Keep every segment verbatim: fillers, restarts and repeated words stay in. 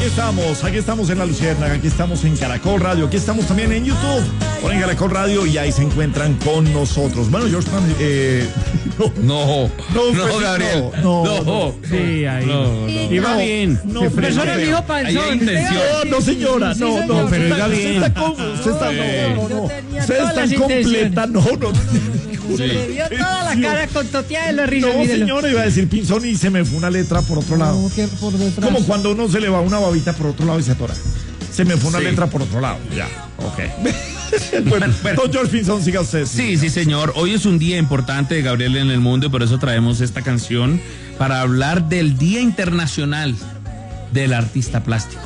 estamos, aquí estamos en La Luciérnaga, aquí estamos en Caracol Radio, aquí estamos también en YouTube. Ponen Caracol Radio y ahí se encuentran con nosotros. Bueno, George, eh, no, no, no, no pues, Gabriel, no, no, no, sí, ahí, no, no, iba no, bien. No, Se pero frenó. eso dijo Panzón. Ahí hay intención. No, no, señora, Sí, no, señor. no, pero usted iba está- bien. Usted está, con, usted está, no, no, no, tenía usted todas está las completa, no, no. Se le vio toda la cara con toteada de la risa. No, mírelo. señora, iba a decir pinzón y se me fue una letra por otro lado. Como que por detrás. Como cuando uno se le va una babita por otro lado y se atora. Se me fue una Sí. letra por otro lado. Ya, ok. Bueno, Bueno. don George Pinzón, siga usted. Sí, sí, señor. Hoy es un día importante de Gabriel en el mundo y por eso traemos esta canción para hablar del Día Internacional del Artista Plástico.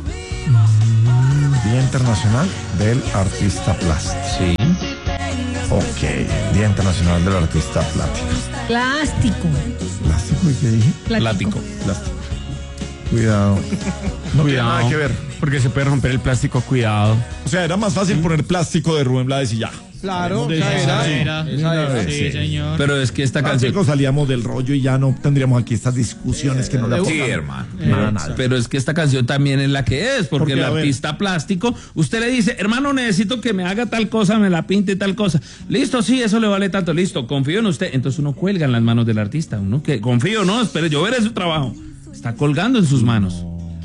Día Internacional del Artista Plástico. Sí. Ok, Día Internacional del Artista Plástico. Plástico. ¿Plástico y qué dije? Plástico. Plástico. Cuidado. No tiene Cuidado, nada que ver. porque se puede romper el plástico, cuidado. O sea, era más fácil poner plástico de Rubén Blades y ya. Claro, De esa esa era. era. Esa era. Sí, Sí, señor. Pero es que esta canción... Plástico salíamos del rollo y ya no tendríamos aquí estas discusiones que no le Sí, aportan hermano. nada, nada. Pero es que esta canción también es la que es, porque Porque, el a ver. artista plástico, usted le dice, hermano, necesito que me haga tal cosa, me la pinte tal cosa. Listo, sí, eso le vale tanto, listo, confío en usted. Entonces uno cuelga en las manos del artista, uno que confío, no, espere, yo veré su trabajo. Está colgando en sus manos.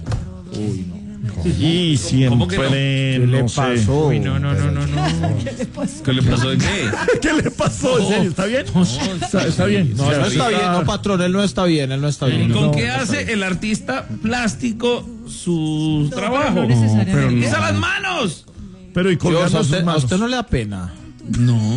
Y siempre. ¿Cómo que no? ¿Qué le no sé. pasó? Uy, no, no, no, no, no. ¿Qué le pasó de qué? ¿Qué le pasó? ¿En serio? ¿Está bien? Está, está bien. No, no está bien, no, patrón, él no está bien, él no está bien. ¿Con No, qué no hace el artista plástico su trabajo? no necesariamente. pero no. ¡Usa las manos! Pero y Dios, colgando a, sus usted, a manos. usted no le da pena. No.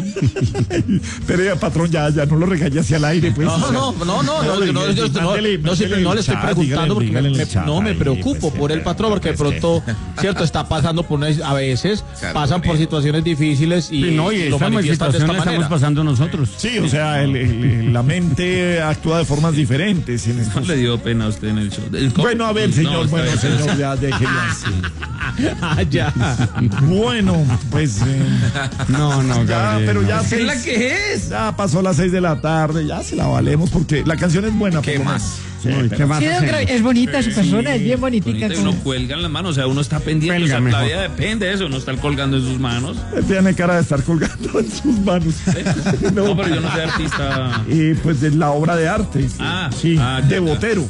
Pero ya, patrón, ya, ya no lo regañe hacia el aire, pues. No, no, no, no, no, no, yo no, yo no, Mándele- no, sí, mándele no el le estoy chat, preguntando porque dígale- dígale me, en me- el chat no me ahí, preocupo pues, por el sí, patrón porque de pues, pronto, cierto, está pasando por una, a veces Claro, pasan por bien. situaciones difíciles y, Y no, y lo esta manifiestan de esta situación la estamos manera. pasando nosotros. Sí, o sea, el- el- la mente actúa de formas diferentes en No estos... le dio pena a usted en el show. El co- Bueno, a ver, No, señor, está bueno, bien, pero- señor, ya déjelo así. Ah, ya. Bueno, pues... eh, No, no, ya, Gabriel. pero ya... ¿Qué es seis- la que es? Ya pasó las seis de la tarde, ya se la valemos porque la canción es buena. ¿Qué por lo más? menos. Sí, Uy, pero- ¿qué más Sí, don hacemos? Gra- es bonita su persona, es bien bonitica. Bonita, y uno cuelga en las manos, o sea, uno está pendiente, o sea, Cuelga la mejor. vida depende de eso, uno está colgando en sus manos. Tiene cara de estar colgando en sus manos. No, pero yo no soy artista. Y pues de la obra de arte. Ah, sí, ah, ya, de ya. Botero.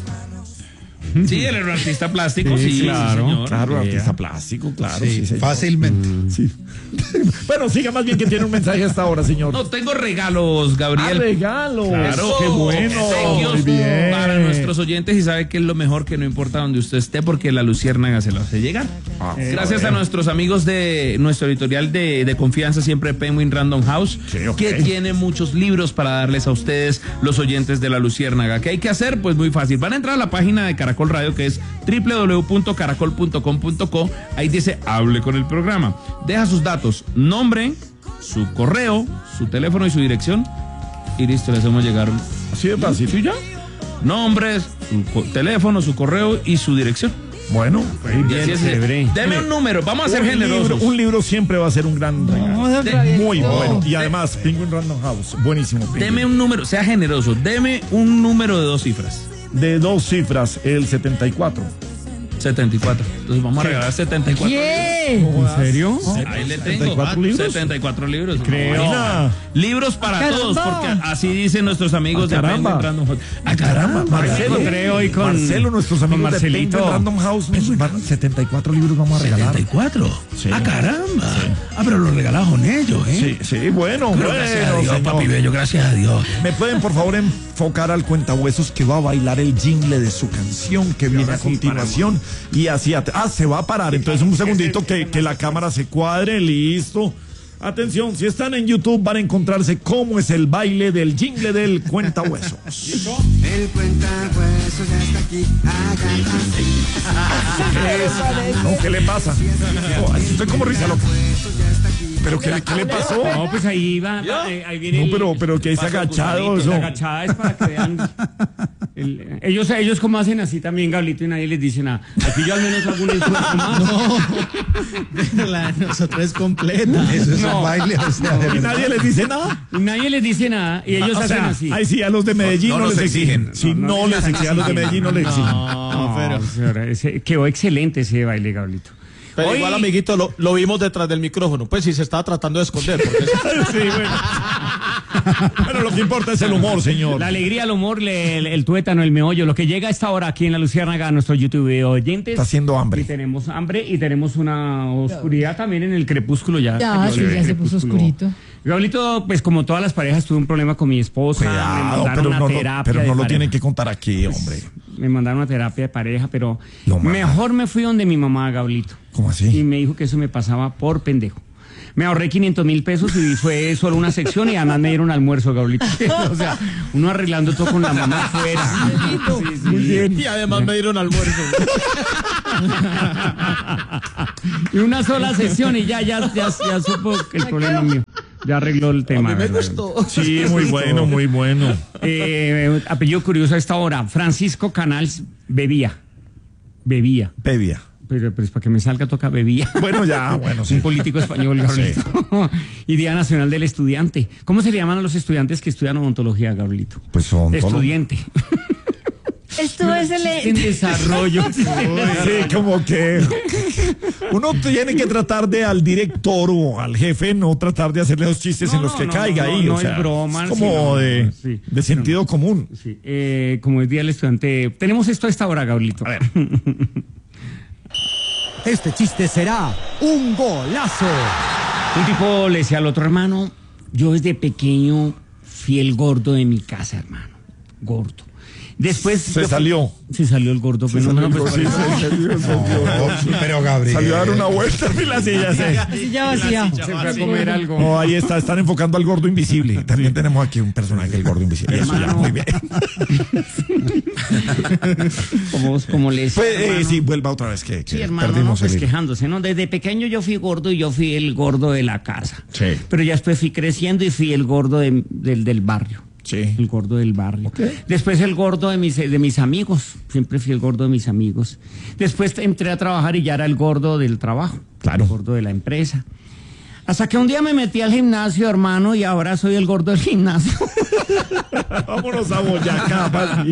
Sí, él era un artista plástico, Sí, sí, claro. señor. Claro, Yeah. artista plástico, claro. Sí, señor. Fácilmente. Sí. Bueno, siga más bien que tiene un mensaje hasta ahora, señor. No, tengo regalos, Ah, Gabriel. regalo. Claro. Qué bueno. Obsequios Muy bien. para nuestros oyentes y sabe que es lo mejor, que no importa donde usted esté porque la Luciérnaga se lo hace llegar. Ah, Gracias a nuestros amigos de nuestro editorial de, de confianza, siempre Penguin Random House, Sí, ok. que tiene muchos libros para darles a ustedes, los oyentes de la Luciérnaga. ¿Qué hay que hacer? Pues muy fácil. Van a entrar a la página de Caracol Radio, que es doble u doble u doble u punto caracol punto com punto co. Ahí dice hable con el programa. Deja sus datos, nombre, su correo, su teléfono y su dirección. Y listo, le hacemos llegar un... Así de fácil. ¿Sí ya? Nombres, su co- teléfono, su correo y su dirección. Bueno, Y así es. chévere. Deme un número, vamos a ser un generosos. libro, un libro siempre va a ser un gran regalo. No, don Gabriel, Muy no. bueno. Y además, Penguin Random House. Buenísimo. Penguin. Deme un número, sea generoso, deme un número de dos cifras. De dos cifras, el setenta y cuatro. setenta y cuatro. Entonces vamos a regalar setenta y cuatro. ¿Qué? ¿En serio? Ahí le tengo. ¿setenta y cuatro libros? setenta y cuatro libros. Creo. Imagina. Libros para ¡Caramba! todos, porque así dicen nuestros amigos ¡Ah, de caramba! Penguin Random House. ¡Ah, caramba! Marcelo, encontré hoy con- Marcelo, nuestros con amigos de Marcelito. Penguin Random House, nos van- setenta y cuatro libros vamos a regalar. setenta y cuatro. Sí. ¡Ah, caramba! Ah, pero lo regalamos con ellos, ¿eh? Sí, sí, bueno, Pero bueno, gracias a Dios, señor. papi bello, gracias a Dios. ¿Me pueden por favor enfocar al cuentahuesos que va a bailar el jingle de su canción que viene a continuación? Y así, at- ah, se va a parar. Entonces un segundito que, que la cámara se cuadre, listo. Atención, si están en YouTube van a encontrarse cómo es el baile del jingle del cuentahuesos. El cuentahuesos ya está aquí, hagan así. No, ¿qué le pasa? No, ay, estoy como risa loca. ¿Pero qué, qué le pasó? No, pues ahí va, eh, ahí viene No, el- pero, pero que es paso agachado gusanito. eso. La agachada es para que vean el el- ellos, ellos como hacen así también, Gablito, y nadie les dice nada. Aquí yo al menos hago un esfuerzo más. La de nosotros es completa. Eso es No, un baile, o sea, de Y verdad. nadie les dice nada. Y nadie les dice nada y ellos O hacen sea, así. ahí sí, a los de Medellín No, no, no les nos exigen. exigen. Sí, No, no, no les les exigen. A los de exigen. Medellín no les exigen. No, pero señora, ese- quedó excelente ese baile, Gablito. Pero Hoy- igual, amiguito, lo, lo vimos detrás del micrófono. Pues sí, se estaba tratando de esconder. Porque es- Sí, bueno. Pero lo que importa es el humor, señor. La alegría, el humor, le- el, el tuétano, el meollo, lo que llega a esta hora aquí en la Luciérnaga a nuestro YouTube oyentes. Está haciendo hambre. Y tenemos hambre y tenemos una oscuridad también en el crepúsculo ya. Ya, cayó sí, el ya se puso crepúsculo. oscurito. Gablito, pues como todas las parejas, tuve un problema con mi esposa. me Cuidado, mandaron pero una no, lo- terapia pero de no lo pareja. tienen que contar aquí, hombre. Me mandaron una terapia de pareja, pero Lo mandan. mejor me fui donde mi mamá, Gablito. ¿Cómo Y así? me dijo que eso me pasaba por pendejo. Me ahorré quinientos mil pesos y fue solo una sección y además me dieron almuerzo, Gablito. O sea, uno arreglando todo con la mamá afuera. Sí, sí. Muy bien. Y además me dieron almuerzo. Y una sola sesión y ya, ya, ya, ya supo que el problema mío. Ya arregló el tema. A mí me ¿verdad? gustó. Sí, muy bueno, muy bueno. Eh, apellido curioso a esta hora. Francisco Canals bebía. Bebía. Bebia. Pero pues para que me salga toca bebía. Bueno, ya, bueno, sí. Un político español, Gabrielito. Y Día Nacional del Estudiante. ¿Cómo se le llaman a los estudiantes que estudian odontología, Gabrielito? Pues son todos- Estudiante. Estuvo En excelente. desarrollo. Sí, como que uno tiene que tratar de al director o al jefe no tratar de hacerle los chistes No, en los no, que no, caiga no, ahí. no o sea, es broma, es sí, como no, de, no, sí. de sentido común. Sí, eh, como es Día del Estudiante. Tenemos esto a esta hora, Gabrielito. A ver. Este chiste será un golazo. Un tipo le decía al otro hermano, yo desde pequeño fui el gordo de mi casa, hermano. Gordo. Después Se yo- salió. Se salió el gordo, pero no, no, pues, Sí, se salió, se salió. Pero Gabriel. Salió a dar una vuelta en la silla. Se, Así ya vacía. se fue a comer algo. no, ahí está, están enfocando al gordo invisible. También tenemos aquí un personaje, el gordo invisible. Eso ya, Hermano. muy bien. Como, como les Pues, eh, sí, vuelva otra vez que, que Sí, hermano, no, perdimos pues el hilo. quejándose, ¿no? Desde pequeño yo fui gordo y yo fui el gordo de la casa. Sí. Pero ya después fui creciendo y fui el gordo de- del, del barrio. Sí. El gordo del barrio. Ok. Después el gordo de mis, de mis amigos. Siempre fui el gordo de mis amigos. Después entré a trabajar y ya era el gordo del trabajo. Claro. El gordo de la empresa. Hasta que un día me metí al gimnasio, hermano, y ahora soy el gordo del gimnasio. Vámonos a Boyacá, papi.